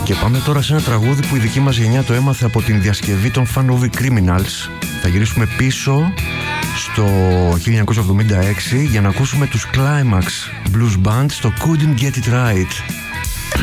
Και πάμε τώρα σε ένα τραγούδι που η δική μας γενιά το έμαθε από την διασκευή των Fun Movie Criminals. Θα γυρίσουμε πίσω στο 1976 για να ακούσουμε τους Climax Blues Band στο Couldn't Get It Right.